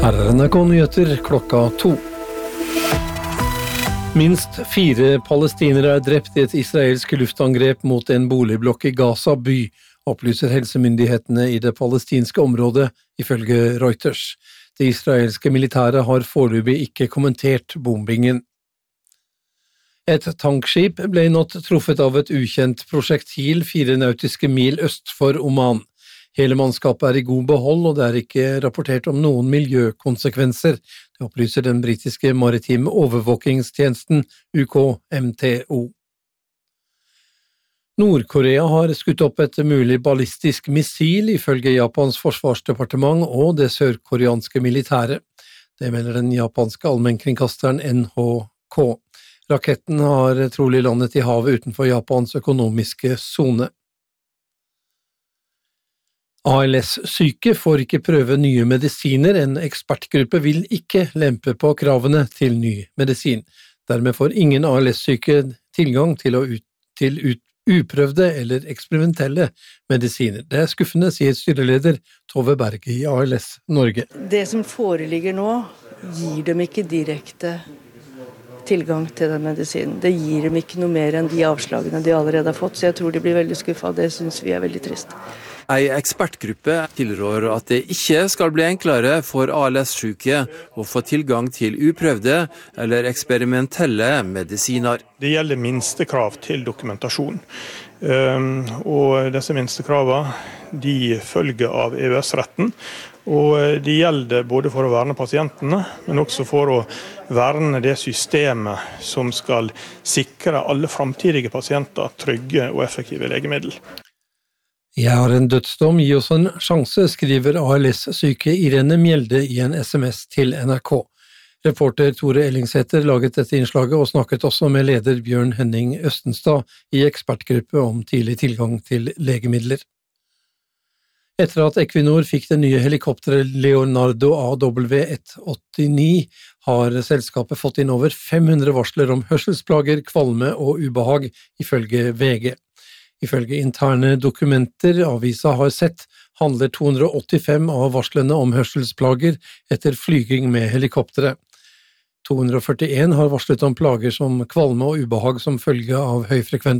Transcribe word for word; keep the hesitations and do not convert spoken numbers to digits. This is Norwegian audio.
Her er N R K-nyheter klokka to. Minst fire palestinere er drept i et israelsk luftangrep mot en boligblokk i Gaza by, opplyser helsemyndighetene i det palestinske området, ifølge Reuters. Det israelske militæret har foreløpig ikke kommentert bombingen. Et tankskip ble i natt truffet av et ukjent prosjektil fire nautiske mil øst for Oman. Hele mannskapet er i god behold, og det er ikke rapportert om noen miljøkonsekvenser. Det opplyser den britiske maritime overvåkingstjenesten U K M T O. Nord-Korea har skutt opp et mulig ballistisk missil, ifølge Japans forsvarsdepartement og det sørkoreanske militæret. Det mener den japanske allmennkringkasteren N H K. Raketten har trolig landet i havet utenfor Japans økonomiske sone. A L S-syke får ikke prøve nye medisiner, en ekspertgruppe vil ikke lempe på kravene til ny medisin. Dermed får ingen A L S-syke tilgang til, å ut, til ut, uprøvde eller eksperimentelle medisiner. Det er skuffende, sier styreleder Tove Berge i A L S Norge. Det som foreligger nå, gir dem ikke direkte tilgang til den medisinen. Det gir dem ikke noe mer enn de avslagene de allerede har fått, så jeg tror de blir veldig skuffet. Det synes vi er veldig trist. En ekspertgruppe tilrår at det ikke skal bli enklere for A L S-syke å få tilgang til uprøvde eller eksperimentelle medisiner. Det gjelder minstekrav til dokumentasjon. Og disse minstekravene de følger av E U S-retten. Og de gjelder både for å verne pasientene, men også for å verne det systemet som skal sikre alle framtidige pasienter trygge og effektive legemiddel. Jeg har en dødsdom, gi oss en sjanse, skriver A L S-syke Irene Mjelde i en S M S til N R K. Reporter Tore Ellingsæter laget dette innslaget og snakket også med leder Bjørn Henning Østenstad i ekspertgruppe om tidlig tilgang til legemidler. Etter at Equinor fikk det nye helikopteret Leonardo A W ett åttini, har selskapet fått inn over fem hundre varsler om hørselsplager, kvalme og ubehag, ifølge V G. Ifølge interne dokumenter avisa har sett, handler to hundre åttifem av varslene om hørselsplager etter flyging med helikopteret. to hundre førtien har varslet om plager som kvalme og ubehag som følge av høyfrekvent